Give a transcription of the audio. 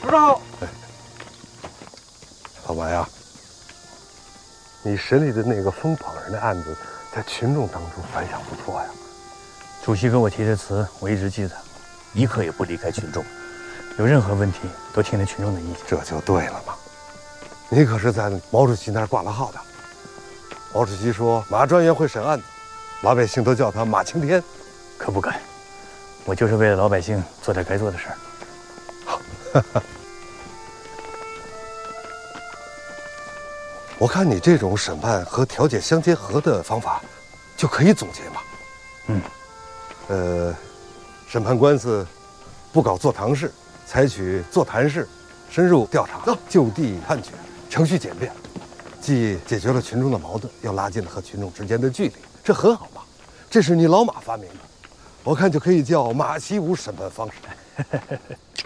首长， 老白呀，你审理的那个疯跑人的案子，在群众当中反响不错呀。 主席给我提的词，我一直记着，一刻也不离开群众。有任何问题都听听群众的意见。 这就对了嘛。你可是在毛主席那儿挂了号的。毛主席说马专员会审案子，老百姓都叫他马青天。 可不敢，我就是为了老百姓做点该做的事儿。 好，我看你这种审判和调解相结合的方法，就可以总结嘛。审判官司不搞坐堂式，采取座谈式，深入调查，就地判决，程序简便，既解决了群众的矛盾，又拉近了和群众之间的距离，这很好嘛。这是你老马发明的，我看就可以叫马习武审判方式。